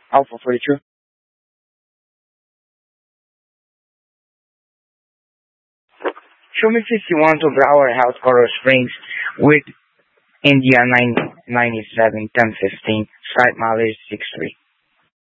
Alpha 42. Show me 51 to Broward House, Coral Springs, with India 997 1015, site mileage 63.